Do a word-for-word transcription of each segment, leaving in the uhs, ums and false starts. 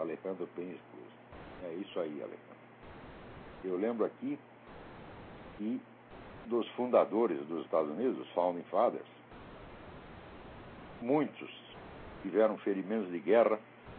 Alejandro Penha Cruz. É isso aí, Alejandro. Eu lembro aqui que dos fundadores dos Estados Unidos, os Founding Fathers, muitos tiveram ferimentos de guerra,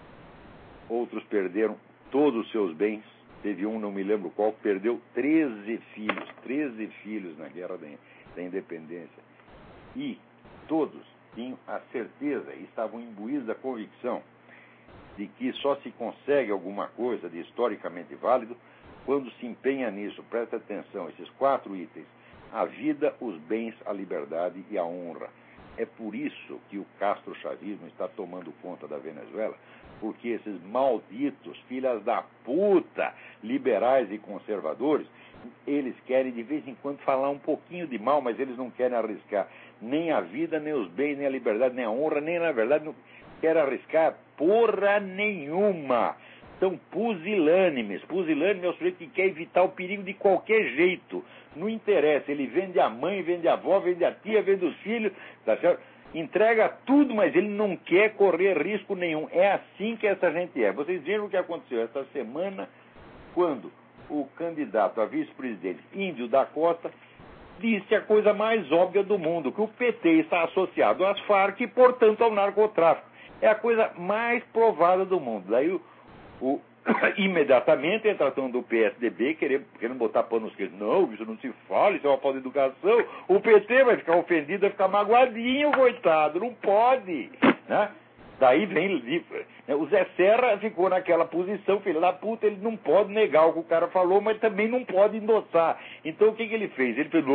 outros perderam todos os seus bens. Teve um, não me lembro qual, que perdeu treze filhos, treze filhos na Guerra da, da Independência. E todos tinham a certeza e estavam imbuídos da convicção de que só se consegue alguma coisa de historicamente válido quando se empenha nisso. Presta atenção, esses quatro itens: a vida, os bens, a liberdade e a honra. É por isso que o Castro-chavismo está tomando conta da Venezuela, porque esses malditos, filhas da puta, liberais e conservadores, eles querem de vez em quando falar um pouquinho de mal, mas eles não querem arriscar nem a vida, nem os bens, nem a liberdade, nem a honra, nem, na verdade, não querem arriscar porra nenhuma. São pusilânimes. Pusilânime é o sujeito que quer evitar o perigo de qualquer jeito. Não interessa, ele vende a mãe, vende a avó, vende a tia, vende os filhos, tá certo? Entrega tudo, mas ele não quer correr risco nenhum. É assim que essa gente é. Vocês viram o que aconteceu esta semana, quando o candidato a vice-presidente Índio da Costa disse a coisa mais óbvia do mundo, que o P T está associado às Farc e, portanto, ao narcotráfico. É a coisa mais provada do mundo. Daí o, o imediatamente entra tratando do P S D B, querendo, querendo botar pano nos queixos. Não, isso não se fala, isso é uma falta de educação. O P T vai ficar ofendido, vai ficar magoadinho, coitado. Não pode, né? Daí vem, né, o Zé Serra ficou naquela posição, filho da puta, ele não pode negar o que o cara falou, mas também não pode endossar. Então o que, que ele fez? Ele fez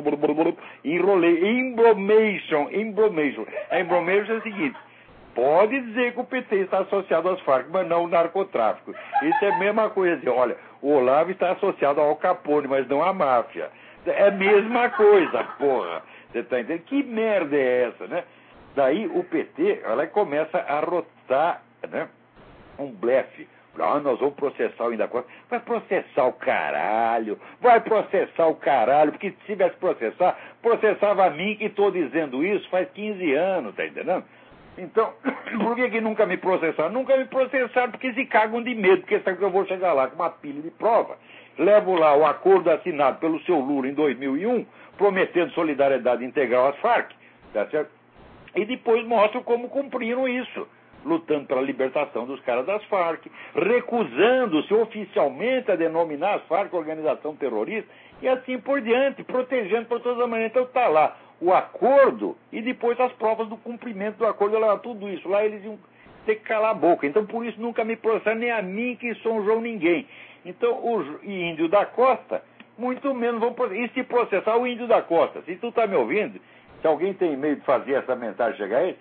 enrolei, embromation, embromation. A embromation é o seguinte: pode dizer que o P T está associado às Farc, mas não ao narcotráfico. Isso é a mesma coisa. Assim, olha, o Olavo está associado ao Al Capone, mas não à máfia. É a mesma coisa, porra. Você está entendendo? Que merda é essa, né? Daí o P T, ela começa a rotar, né, um blefe. Ah, nós vamos processar o Indacosta. Vai processar o caralho. Vai processar o caralho. Porque se tivesse processar, processava a mim, que estou dizendo isso faz quinze anos, tá entendendo? Então, por que que nunca me processaram? Nunca me processaram porque se cagam de medo, porque sabem que eu vou chegar lá com uma pilha de prova, levo lá o acordo assinado pelo seu Lula em dois mil e um, prometendo solidariedade integral às Farc, tá certo? E depois mostro como cumpriram isso, lutando pela libertação dos caras das Farc, recusando-se oficialmente a denominar as Farc organização terrorista, e assim por diante, protegendo por todas as maneiras. Então está lá o acordo e depois as provas do cumprimento do acordo, lá, tudo isso. Lá eles iam ter que calar a boca. Então por isso nunca me processaram, nem a mim, que sou um João Ninguém. Então o Índio da Costa, muito menos vão processar. E se processar o Índio da Costa, se tu está me ouvindo, se alguém tem medo de fazer essa mensagem chegar aí,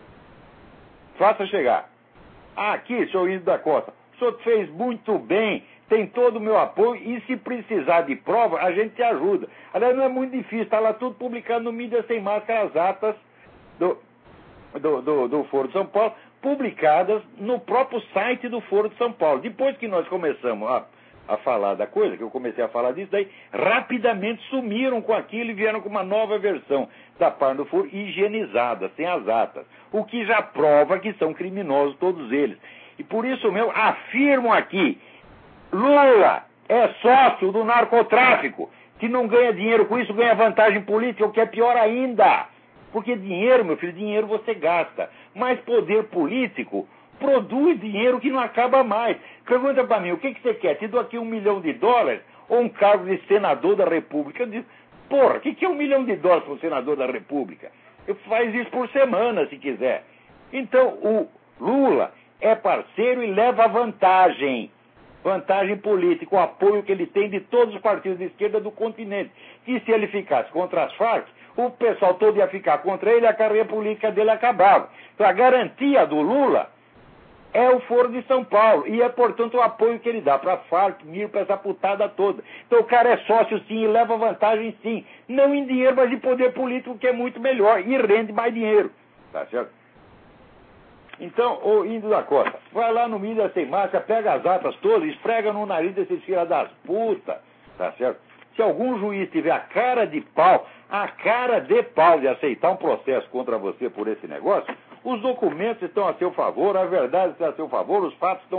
faça chegar. Ah, aqui, senhor Índio da Costa, o senhor fez muito bem, tem todo o meu apoio, e se precisar de prova, a gente te ajuda. Aliás, não é muito difícil, está lá tudo publicado no Mídia Sem Máscara, as atas do, do, do, do Foro de São Paulo, publicadas no próprio site do Foro de São Paulo. Depois que nós começamos a, a falar da coisa, que eu comecei a falar disso, daí rapidamente sumiram com aquilo e vieram com uma nova versão da parte do Foro, higienizada, sem as atas. O que já prova que são criminosos todos eles. E por isso mesmo, afirmo aqui, Lula é sócio do narcotráfico, que não ganha dinheiro com isso, ganha vantagem política, o que é pior ainda. Porque dinheiro, meu filho, dinheiro você gasta. Mas poder político produz dinheiro que não acaba mais. Pergunta para mim, o que, que você quer? Te dou aqui um milhão de dólares ou um cargo de senador da República? Eu digo, porra, o que, que é um milhão de dólares para o senador da República? Eu faz isso por semana, se quiser. Então, o Lula é parceiro e leva vantagem. Vantagem política, o apoio que ele tem de todos os partidos de esquerda do continente. E se ele ficasse contra as Farc, o pessoal todo ia ficar contra ele e a carreira política dele acabava. Então a garantia do Lula é o Foro de São Paulo. E é, portanto, o apoio que ele dá para a Farc, Mir, para essa putada toda. Então o cara é sócio sim e leva vantagem sim. Não em dinheiro, mas em poder político, que é muito melhor. E rende mais dinheiro. Tá certo? Então, o Índio da Costa, vai lá no Mídia Sem Máscara, pega as atas todas, esfrega no nariz desses filhos das putas, tá certo? Se algum juiz tiver a cara de pau, a cara de pau de aceitar um processo contra você por esse negócio, os documentos estão a seu favor, a verdade está a seu favor, os fatos estão